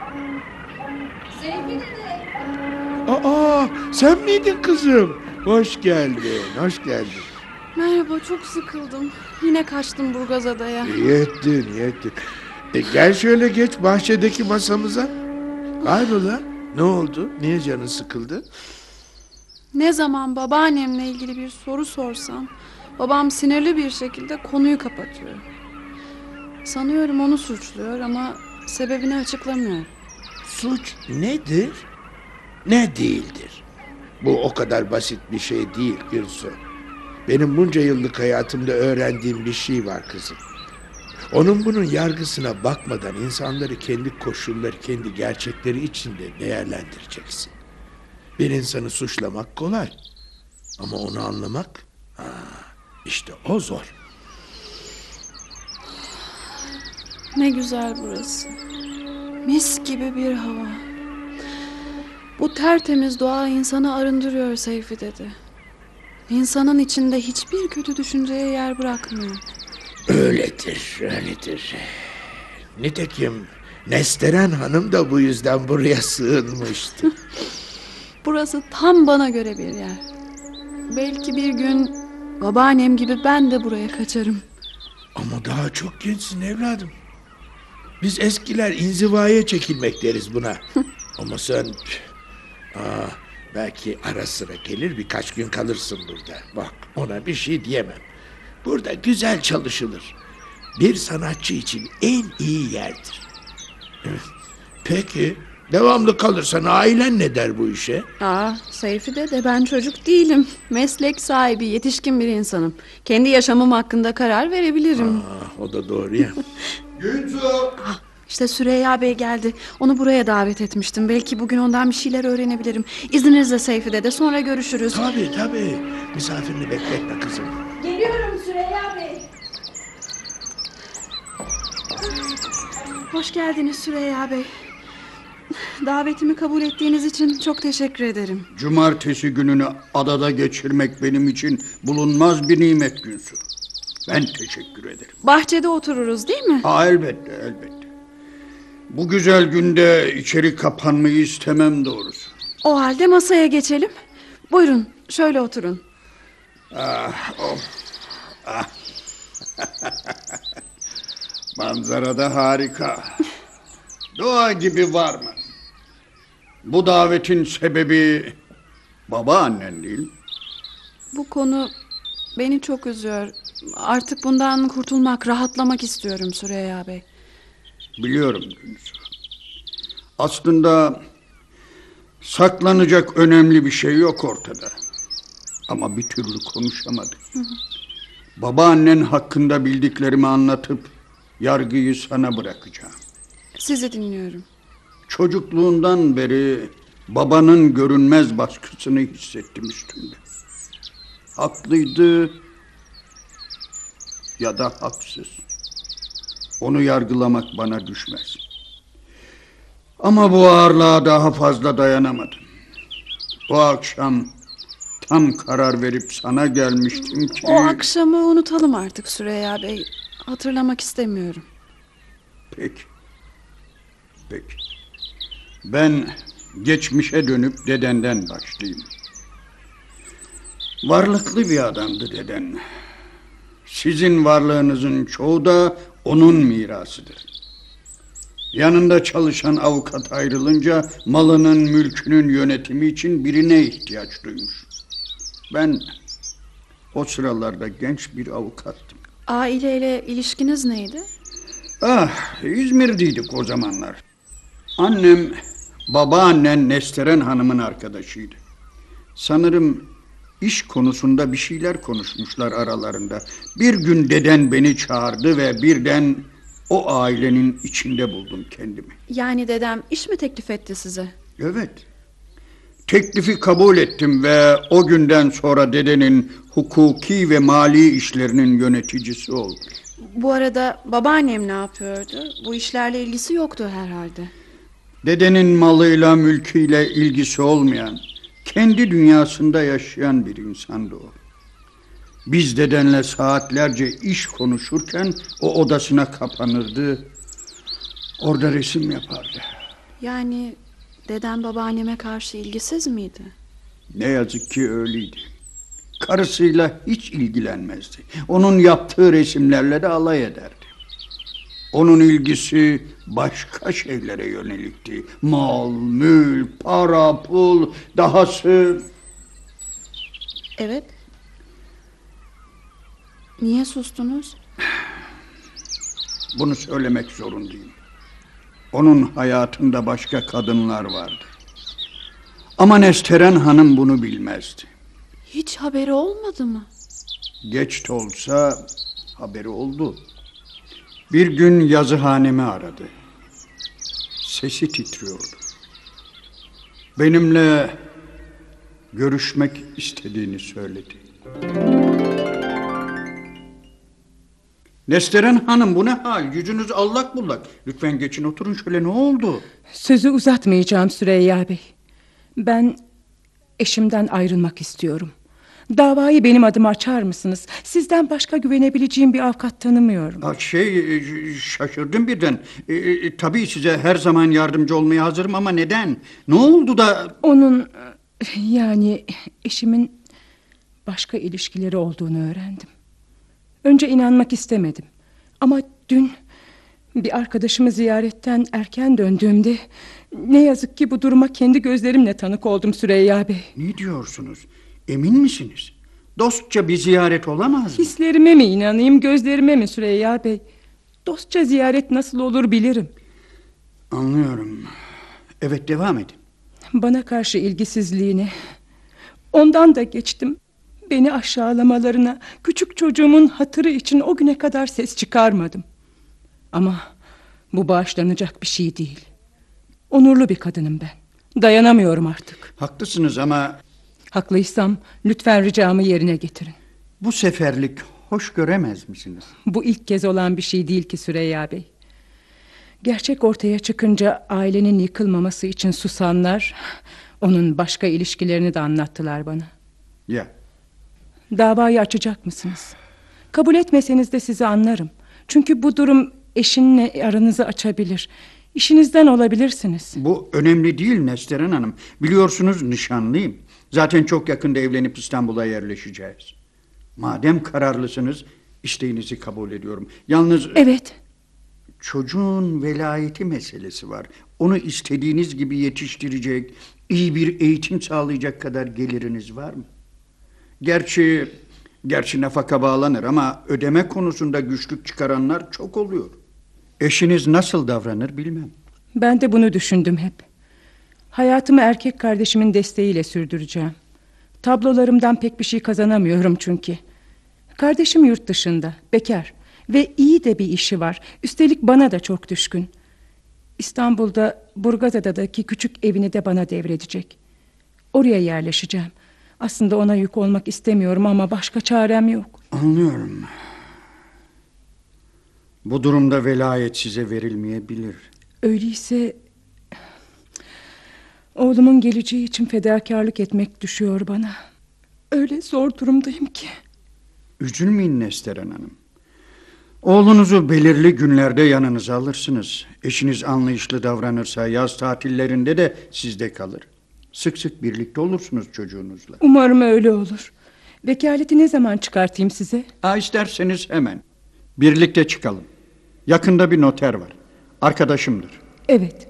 Seyfi dede. Aa, sen miydin kızım? Hoş geldin, hoş geldin. Merhaba, çok sıkıldım. Yine kaçtım Burgazada'ya. İyi ettin, iyi ettin. Gel şöyle geç bahçedeki masamıza. Hayrola? Ne oldu? Niye canın sıkıldı? Ne zaman babaannemle ilgili bir soru sorsam, babam sinirli bir şekilde konuyu kapatıyor. Sanıyorum onu suçluyor ama sebebini açıklamıyor. Suç nedir? Ne değildir? Bu o kadar basit bir şey değil Gülsü. Benim bunca yıllık hayatımda öğrendiğim bir şey var kızım. Onun bunun yargısına bakmadan insanları kendi koşulları, kendi gerçekleri içinde değerlendireceksin. Bir insanı suçlamak kolay. Ama onu anlamak, işte o zor. Ne güzel burası. Mis gibi bir hava. Bu tertemiz doğa insanı arındırıyor Seyfi dede. İnsanın içinde hiçbir kötü düşünceye yer bırakmıyor. Öyledir, öyledir. Nitekim Nesteren Hanım da bu yüzden buraya sığınmıştı. Burası tam bana göre bir yer. Belki bir gün babaannem gibi ben de buraya kaçarım. Ama daha çok gençsin evladım. Biz eskiler inzivaya çekilmek deriz buna. Ama sen... belki ara sıra gelir birkaç gün kalırsın burada. Bak ona bir şey diyemem. Burada güzel çalışılır. Bir sanatçı için en iyi yerdir. Peki devamlı kalırsan ailen ne der bu işe? Seyfi dede, ben çocuk değilim. Meslek sahibi, yetişkin bir insanım. Kendi yaşamım hakkında karar verebilirim. O da doğru ya. Günsu! İşte Süreyya Bey geldi. Onu buraya davet etmiştim. Belki bugün ondan bir şeyler öğrenebilirim. İzninizle Seyfi dede, sonra görüşürüz. Tabii. Misafirini bekletme kızım. Geliyorum Süreyya Bey. Hoş geldiniz Süreyya Bey. Davetimi kabul ettiğiniz için çok teşekkür ederim. Cumartesi gününü adada geçirmek benim için bulunmaz bir nimet Günsu. Ben teşekkür ederim. Bahçede otururuz değil mi? Elbette. Bu güzel günde içeri kapanmayı istemem doğrusu. O halde masaya geçelim. Buyurun, şöyle oturun. Manzara da harika. Doğa gibi var mı? Bu davetin sebebi babaannen değil mi? Bu konu beni çok üzüyor. Artık bundan kurtulmak, rahatlamak istiyorum Süreyya Bey. Biliyorum Günsu. Aslında saklanacak önemli bir şey yok ortada. Ama bir türlü konuşamadık. Babaannen hakkında bildiklerimi anlatıp yargıyı sana bırakacağım. Sizi dinliyorum. Çocukluğundan beri babanın görünmez baskısını hissettim üstümde. Haklıydı ya da haksız. Onu yargılamak bana düşmez. Ama bu ağırlığa daha fazla dayanamadım. O akşam tam karar verip sana gelmiştim ki... O akşamı unutalım artık Süreyya Bey. Hatırlamak istemiyorum. Peki. Ben geçmişe dönüp dedenden başlayayım. Varlıklı bir adamdı deden. Sizin varlığınızın çoğu da onun mirasıdır. Yanında çalışan avukat ayrılınca malının, mülkünün yönetimi için birine ihtiyaç duymuş. Ben o sıralarda genç bir avukattım. Aileyle ilişkiniz neydi? İzmir'deydik o zamanlar. Annem, babaannen Nesteren Hanım'ın arkadaşıydı. Sanırım iş konusunda bir şeyler konuşmuşlar aralarında. Bir gün deden beni çağırdı ve birden o ailenin içinde buldum kendimi. Yani dedem iş mi teklif etti size? Evet. Teklifi kabul ettim ve o günden sonra dedenin hukuki ve mali işlerinin yöneticisi oldum. Bu arada babaannem ne yapıyordu? Bu işlerle ilgisi yoktu herhalde. Dedenin malıyla, mülküyle ilgisi olmayan, kendi dünyasında yaşayan bir insandı o. Biz dedenle saatlerce iş konuşurken o odasına kapanırdı, orada resim yapardı. Yani deden babaanneme karşı ilgisiz miydi? Ne yazık ki öyleydi. Karısıyla hiç ilgilenmezdi. Onun yaptığı resimlerle de alay ederdi. Onun ilgisi başka şeylere yönelikti. Mal, mülk, para, pul, dahası... Evet. Niye sustunuz? Bunu söylemek zorundayım. Onun hayatında başka kadınlar vardı. Ama Nesteren Hanım bunu bilmezdi. Hiç haberi olmadı mı? Geç de olsa haberi oldu. Bir gün yazıhanemi aradı. Sesi titriyordu. Benimle görüşmek istediğini söyledi. Nesteren Hanım, bu ne hal? Yüzünüz allak bullak. Lütfen geçin oturun şöyle, ne oldu? Sözü uzatmayacağım Süreyya Bey. Ben eşimden ayrılmak istiyorum. Davayı benim adıma açar mısınız? Sizden başka güvenebileceğim bir avukat tanımıyorum. Şaşırdım birden. Tabii size her zaman yardımcı olmaya hazırım ama neden? Ne oldu da... Onun, yani eşimin başka ilişkileri olduğunu öğrendim. Önce inanmak istemedim. Ama dün bir arkadaşımı ziyaretten erken döndüğümde ne yazık ki bu duruma kendi gözlerimle tanık oldum Süreyya Bey. Ne diyorsunuz? Emin misiniz? Dostça bir ziyaret olamaz mı? Hislerime mi inanayım, gözlerime mi Süreyya Bey? Dostça ziyaret nasıl olur bilirim. Anlıyorum. Evet, devam edin. Bana karşı ilgisizliğine, ondan da geçtim. Beni aşağılamalarına, küçük çocuğumun hatırı için o güne kadar ses çıkarmadım. Ama bu bağışlanacak bir şey değil. Onurlu bir kadınım ben. Dayanamıyorum artık. Haklısınız ama Haklıysam lütfen ricamı yerine getirin. bu seferlik hoş göremez misiniz? Bu ilk kez olan bir şey değil ki Süreyya Bey. Gerçek ortaya çıkınca ailenin yıkılmaması için susanlar... onun başka ilişkilerini de anlattılar bana. Ya, Davayı açacak mısınız? Kabul etmeseniz de sizi anlarım. Çünkü bu durum eşinle aranızı açabilir. İşinizden olabilirsiniz. bu önemli değil Nesteren Hanım. Biliyorsunuz nişanlıyım. Zaten çok yakında evlenip İstanbul'a yerleşeceğiz. Madem kararlısınız, isteğinizi kabul ediyorum. Yalnız Evet. çocuğun velayeti meselesi var. Onu istediğiniz gibi yetiştirecek, iyi bir eğitim sağlayacak kadar geliriniz var mı? Gerçi nafaka bağlanır ama ödeme konusunda güçlük çıkaranlar çok oluyor. Eşiniz nasıl davranır bilmem. Ben de bunu düşündüm hep. Hayatımı erkek kardeşimin desteğiyle sürdüreceğim. Tablolarımdan pek bir şey kazanamıyorum çünkü. Kardeşim yurt dışında, bekar ve iyi de bir işi var. Üstelik bana da çok düşkün. İstanbul'da Burgazada'daki küçük evini de bana devredecek. Oraya yerleşeceğim. Aslında ona yük olmak istemiyorum ama başka çarem yok. Anlıyorum. Bu durumda velayet size verilmeyebilir. Öyleyse oğlumun geleceği için fedakarlık etmek düşüyor bana. Öyle zor durumdayım ki. Üzülmeyin Nesteren Hanım. Oğlunuzu belirli günlerde yanınıza alırsınız. Eşiniz anlayışlı davranırsa yaz tatillerinde de sizde kalır. Sık sık birlikte olursunuz çocuğunuzla. Umarım öyle olur. Vekaleti ne zaman çıkartayım size? İsterseniz hemen. Birlikte çıkalım. Yakında bir noter var. Arkadaşımdır. Evet.